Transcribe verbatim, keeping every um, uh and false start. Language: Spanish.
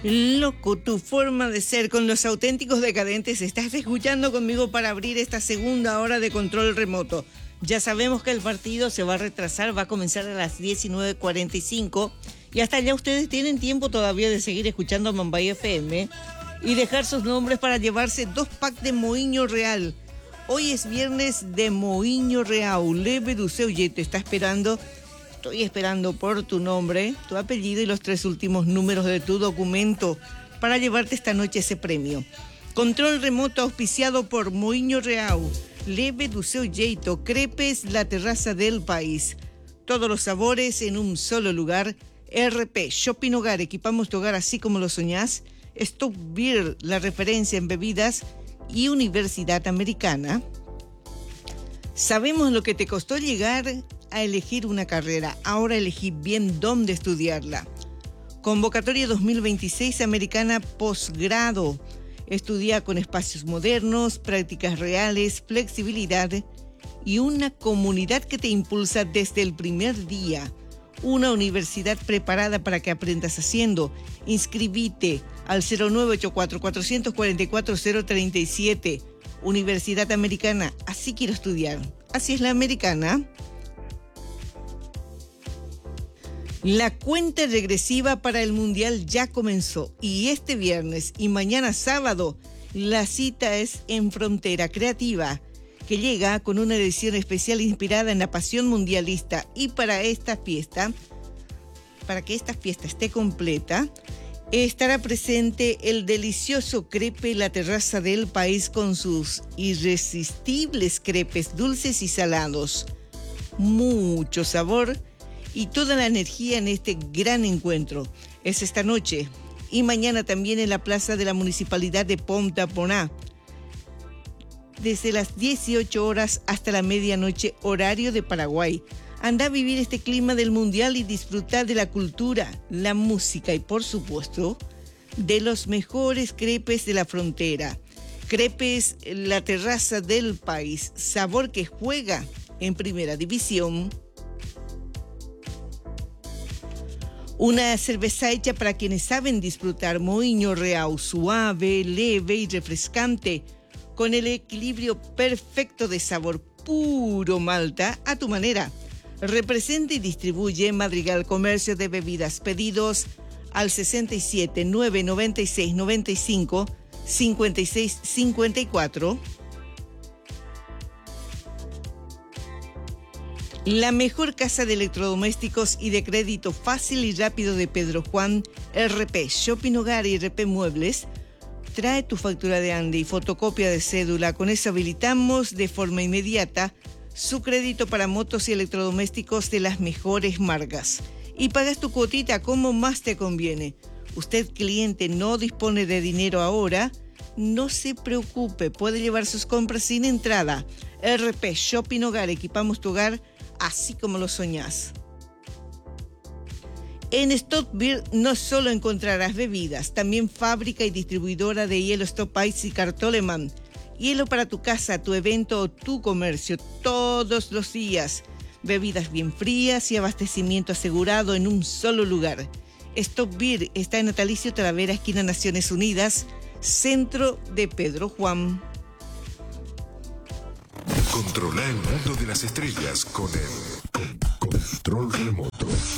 Loco, tu forma de ser con los auténticos decadentes. Estás escuchando conmigo para abrir esta segunda hora de control remoto. Ya sabemos que el partido se va a retrasar, va a comenzar a las diecinueve cuarenta y cinco y hasta allá ustedes tienen tiempo todavía de seguir escuchando Mumbai F M y dejar sus nombres para llevarse dos packs de Moinho Real. Hoy es viernes de Moinho Real. Leve do seu jeito. Está esperando, estoy esperando por tu nombre, tu apellido y los tres últimos números de tu documento para llevarte esta noche ese premio. Control remoto auspiciado por Moinho Real. Leve do seu jeito, crepes, la terraza del país. Todos los sabores en un solo lugar. R P, Shopping Hogar, equipamos tu hogar así como lo soñás. Stop Beer, la referencia en bebidas. Y Universidad Americana. Sabemos lo que te costó llegar a elegir una carrera. Ahora elegí bien dónde estudiarla. Convocatoria dos mil veintiséis Americana Posgrado. Estudia con espacios modernos, prácticas reales, flexibilidad y una comunidad que te impulsa desde el primer día. Una universidad preparada para que aprendas haciendo. Inscribite al cero nueve ocho cuatro, cuatro cuatro cuatro, cero tres siete. Universidad Americana, así quiero estudiar. Así es la americana. La cuenta regresiva para el Mundial ya comenzó y este viernes y mañana sábado la cita es en Frontera Creativa, que llega con una edición especial inspirada en la pasión mundialista. Y para esta fiesta, para que esta fiesta esté completa, estará presente el delicioso crepe La Terraza del País con sus irresistibles crepes dulces y salados. Mucho sabor y toda la energía en este gran encuentro. Es esta noche y mañana también en la plaza de la Municipalidad de Ponta Poná. Desde las dieciocho horas hasta la medianoche, horario de Paraguay. Anda a vivir este clima del Mundial y disfrutar de la cultura, la música y, por supuesto, de los mejores crepes de la frontera. Crepes La Terraza del País, sabor que juega en Primera División. Una cerveza hecha para quienes saben disfrutar. Moinho Real, suave, leve y refrescante, con el equilibrio perfecto de sabor, puro malta a tu manera. Representa y distribuye Madrigal Comercio de Bebidas. Pedidos al sesenta y siete, nueve noventa y seis, noventa y cinco, cincuenta y seis cincuenta y cuatro. La mejor casa de electrodomésticos y de crédito fácil y rápido de Pedro Juan. R P, Shopping Hogar y R P Muebles. Trae tu factura de ANDE y fotocopia de cédula. Con eso habilitamos de forma inmediata su crédito para motos y electrodomésticos de las mejores marcas. Y pagas tu cuotita como más te conviene. Usted, cliente, no dispone de dinero ahora. No se preocupe, puede llevar sus compras sin entrada. R P, Shopping Hogar, equipamos tu hogar así como lo soñás. En Stop Beer no solo encontrarás bebidas, también fábrica y distribuidora de hielo Stop Ice y Cartoleman. Hielo para tu casa, tu evento o tu comercio todos los días. Bebidas bien frías y abastecimiento asegurado en un solo lugar. Stop Beer está en Natalicio Talavera, esquina Naciones Unidas, centro de Pedro Juan. Controla el mundo de las estrellas con el control remoto.